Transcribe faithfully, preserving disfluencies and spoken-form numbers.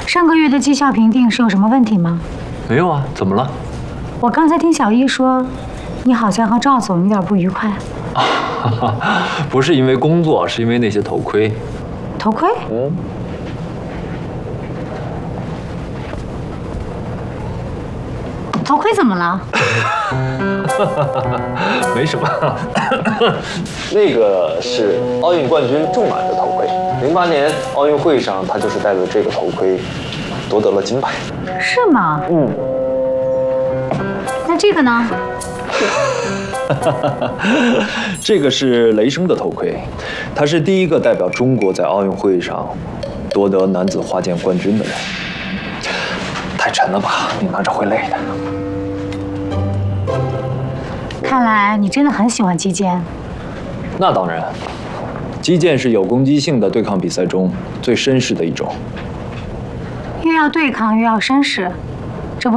上个月的绩效评定是有什么问题吗？ 没有啊，怎么了？ 我刚才听小易说，你好像和赵总有点不愉快。 啊，不是因为工作，是因为那些头盔。 头盔？ 嗯。 头盔怎么了？ 没什么。 那个是奥运冠军仲满的头盔，零八年奥运会上他就是戴着这个头盔夺得了金牌。 是吗？ 嗯。 那这个呢？ 这个是雷声的头盔，他是第一个代表中国在奥运会上夺得男子花剑冠军的人。太沉了吧，你拿着会累的。 看来你真的很喜欢击剑。 那当然，击剑是有攻击性的对抗比赛中最绅士的一种。 又要对抗又要绅士，